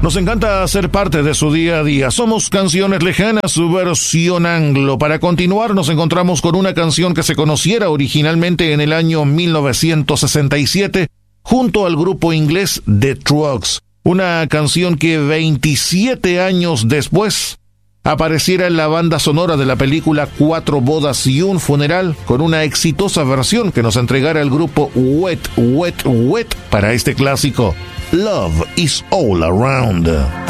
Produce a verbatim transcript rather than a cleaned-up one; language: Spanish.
Nos encanta ser parte de su día a día. Somos Canciones Lejanas, su versión anglo. Para continuar, nos encontramos con una canción que se conociera originalmente en el año mil novecientos sesenta y siete junto al grupo inglés The Trucks. Una canción que veintisiete años después apareciera en la banda sonora de la película Cuatro bodas y un funeral, con una exitosa versión que nos entregara el grupo Wet, Wet, Wet para este clásico. Love is all around.